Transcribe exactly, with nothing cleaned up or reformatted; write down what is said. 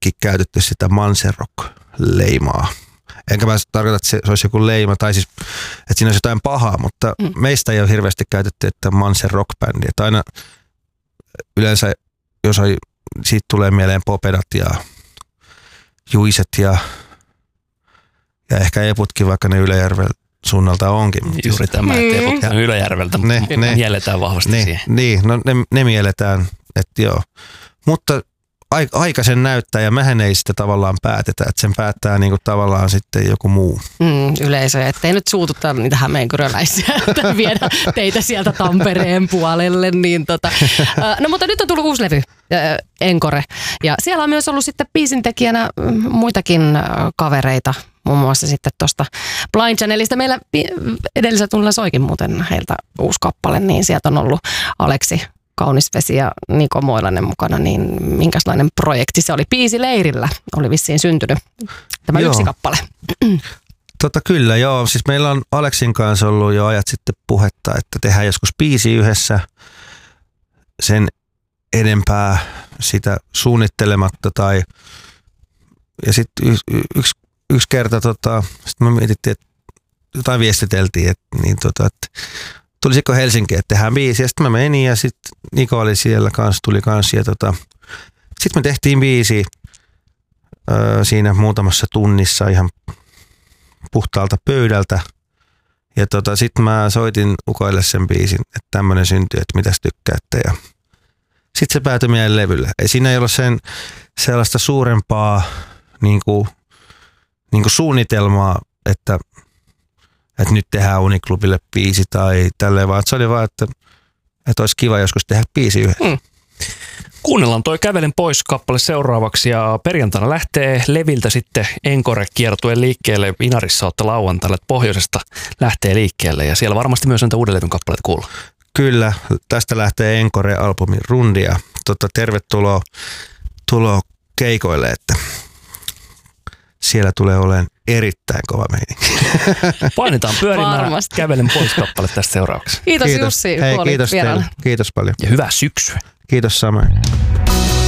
meilläkin käytetty sitä Manserock-leimaa. Enkä mä tarkoita, että se olisi joku leima, tai siis, että siinä olisi jotain pahaa, mutta mm. meistä ei ole hirveästi käytetty, että Mansen rock-bändi. Että aina yleensä, jos on, siitä tulee mieleen Popedat ja Juiset ja, ja ehkä Eputkin, vaikka ne Ylöjärven suunnalta onkin. Juuri tämä, että Eput on Ylöjärveltä, ne, ne mielletään vahvasti ne, siihen. Niin, no ne, ne mielletään, että joo. Mutta aika sen näyttää ja mehän ei sitä tavallaan päätetä, että sen päättää niinku tavallaan sitten joku muu. Mm, yleisö, ettei nyt suututtaa niitä hämeenkyröläisiä, että viedä teitä sieltä Tampereen puolelle. Niin tota. No mutta nyt on tullut uusi levy, Encore, ja siellä on myös ollut sitten biisintekijänä muitakin kavereita, muun muassa sitten tuosta Blind Channelista. Meillä edellisellä tunnilla soikin muuten heiltä uusi kappale, niin sieltä on ollut Aleksi Kaunisvesi ja Niko Moilanen mukana, niin minkälainen projekti se oli? Biisileirillä oli vissiin syntynyt tämä joo. yksi kappale. Tota kyllä, joo. Siis meillä on Aleksin kanssa ollut jo ajat sitten puhetta, että tehdään joskus biisi yhdessä sen enempää sitä suunnittelematta. Tai, ja sitten y- y- yksi, yksi kerta tota, sitten me mietittiin, että jotain viestiteltiin, että, niin tota, että tulisiko Helsinkiin, että tehdään biisi. Ja sitten mä menin ja sitten Niko oli siellä kanssa, tuli kanssa. Ja tota, sitten me tehtiin biisi öö, siinä muutamassa tunnissa ihan puhtaalta pöydältä. Ja tota, sitten mä soitin ukoille sen biisin, että tämmöinen syntyi, että mitäs tykkäätte. Ja sitten se päätyi meidän levylle. Ei siinä ei ole sen sellaista suurempaa niin kuin, niin kuin suunnitelmaa, että että nyt tehdään Uniklubille biisi tai tälleen, vaan se oli vaan, että, että olisi kiva joskus tehdä biisi yhdessä. Mm. Kuunnellaan toi Kävelen pois -kappale seuraavaksi ja perjantaina lähtee Leviltä sitten Encore-kiertue liikkeelle. Inarissa olette lauantaina, että pohjoisesta lähtee liikkeelle ja siellä varmasti myös näitä uuden levyn kappaleita kuulla. Kyllä, tästä lähtee Encore-albumin rundia. Tota, tervetuloa tulo keikoille, että siellä tulee olemaan erittäin kova meininki. Painetaan pyörimään. Varmasti. Kävelen pois -kappale tästä seuraavaksi. Kiitos, kiitos Jussi. Hei, kiitos teille. Kiitos paljon. Ja hyvää syksyä. Kiitos samoin.